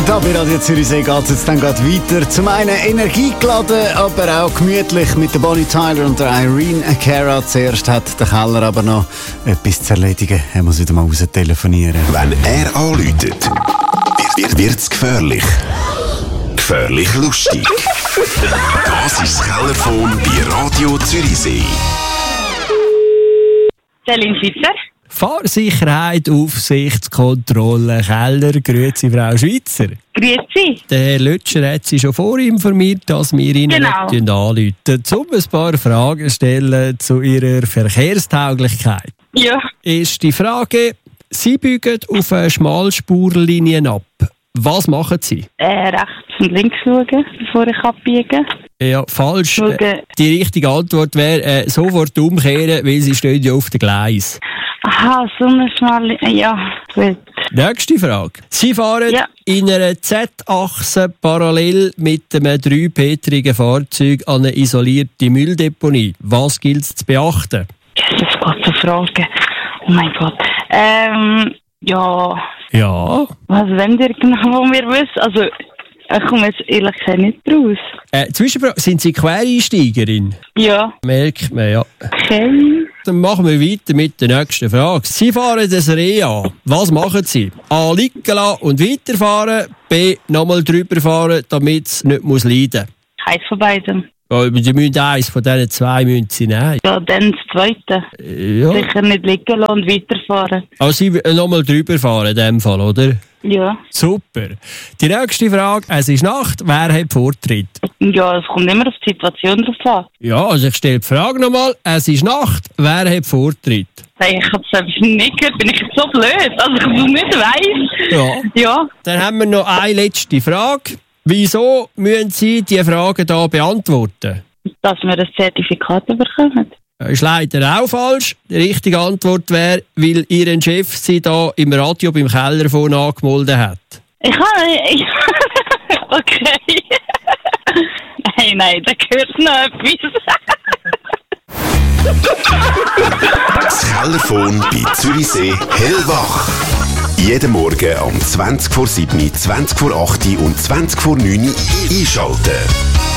Da bei Radio Zürichsee geht es jetzt dann gerade weiter. Zum einen energiegeladen, aber auch gemütlich mit der Bonnie Tyler und der Irene Cara. Zuerst hat der Keller aber noch etwas zu erledigen. Er muss wieder mal raus telefonieren. Wenn er anläutet, wird's gefährlich. Gefährlich lustig. Das ist das Kellerphone bei Radio Zürichsee. Celine Schweizer. Fahrsicherheit, Aufsichtskontrolle, Keller. Grüezi, Frau Schweizer. Grüezi. Der Herr Lötscher hat Sie schon vorinformiert, dass wir Ihnen anrufen. Um ein paar Fragen stellen zu Ihrer Verkehrstauglichkeit. Ja. Erste Frage. Sie biegen auf eine Schmalspurlinie ab. Was machen Sie? Rechts und links schauen, bevor ich abbiege. Ja, falsch. Die richtige Antwort wäre sofort umkehren, weil Sie stehen ja auf dem Gleis. Aha, so eine schmale... Ja, gut. Nächste Frage. Sie fahren in einer Z-Achse parallel mit einem 3-petrigen Fahrzeug an eine isolierte Mülldeponie. Was gilt es zu beachten? Jesus Gott, so Frage. Oh mein Gott. Ja? Was wollt ihr genau, wo wir wissen? Also, ich komme jetzt ehrlich gesagt nicht raus. Zwischenfrage, sind Sie Quereinsteigerin? Ja. Merkt man, ja. Okay. Dann machen wir weiter mit der nächsten Frage. Sie fahren das Reh an. Was machen Sie? A. Liegen lassen und weiterfahren. B. Nochmal drüber fahren, damit es nicht leiden muss. Eins von beiden. Ja, Sie müssen eins von diesen zwei nehmen. Ja, dann das zweite. Ja. Sicher nicht liegen lassen und weiterfahren. Also Sie nochmal drüber fahren in dem Fall, oder? Ja. Super. Die nächste Frage. Es ist Nacht. Wer hat Vortritt? Ja, es kommt immer auf die Situation drauf an. Ja, also ich stelle die Frage nochmal. Es ist Nacht. Wer hat Vortritt? Hey, ich habe es einfach nicht gehört. Bin ich jetzt so blöd? Also ich nicht weiss. Ja. Dann haben wir noch eine letzte Frage. Wieso müssen Sie diese Fragen hier beantworten? Dass wir ein Zertifikat bekommen. Das ist leider auch falsch. Die richtige Antwort wäre, weil Ihr Chef Sie hier im Radio beim Kellerphone angemeldet hat. Okay. Nein, da gehört noch etwas. Das Kellerphone bei Zürichsee hellwach. Jeden Morgen um 20 vor 7, 20 vor 8 und 20 vor 9 einschalten.